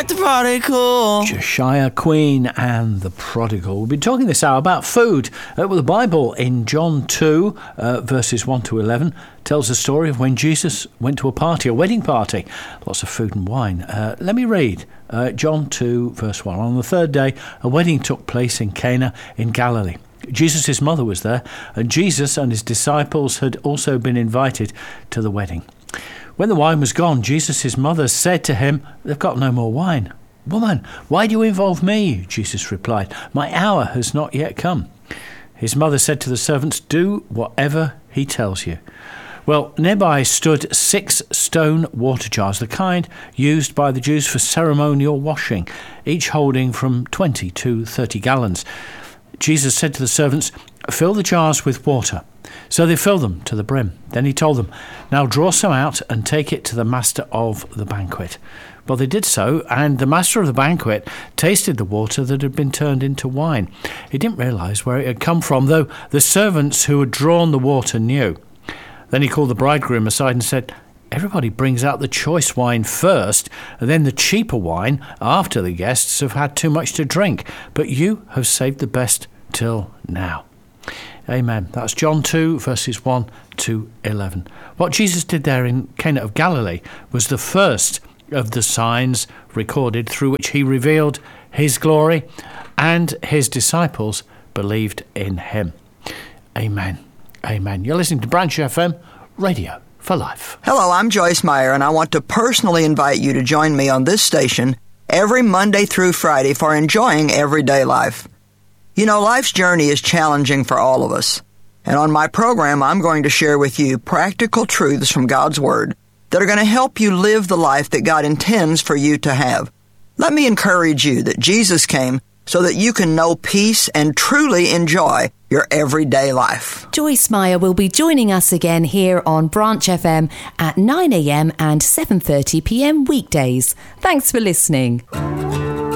the prodigal. Josiah Queen and the prodigal. We've been talking this hour about food. Well, the Bible in John 2, verses 1 to 11, tells the story of when Jesus went to a party, a wedding party. Lots of food and wine. Let me read. John 2, verse 1. On the third day, a wedding took place in Cana in Galilee. Jesus' mother was there, and Jesus and his disciples had also been invited to the wedding. When the wine was gone, Jesus' mother said to him, "They've got no more wine." "Woman, why do you involve me?" Jesus replied. "My hour has not yet come." His mother said to the servants, "Do whatever he tells you." Well, nearby stood 6 stone water jars, the kind used by the Jews for ceremonial washing, each holding from 20 to 30 gallons. Jesus said to the servants, "Fill the jars with water." So they filled them to the brim. Then he told them, "Now draw some out and take it to the master of the banquet." Well, they did so, and the master of the banquet tasted the water that had been turned into wine. He didn't realize where it had come from, though the servants who had drawn the water knew. Then he called the bridegroom aside and said, "Everybody brings out the choice wine first, and then the cheaper wine after the guests have had too much to drink. But you have saved the best till now." Amen. That's John 2, verses 1 to 11. What Jesus did there in Cana of Galilee was the first of the signs recorded through which he revealed his glory, and his disciples believed in him. Amen. Amen. You're listening to Branch FM, Radio for Life. Hello, I'm Joyce Meyer, and I want to personally invite you to join me on this station every Monday through Friday for enjoying everyday life. You know, life's journey is challenging for all of us. And on my program, I'm going to share with you practical truths from God's Word that are going to help you live the life that God intends for you to have. Let me encourage you that Jesus came so that you can know peace and truly enjoy your everyday life. Joyce Meyer will be joining us again here on Branch FM at 9 a.m. and 7:30 p.m. weekdays. Thanks for listening.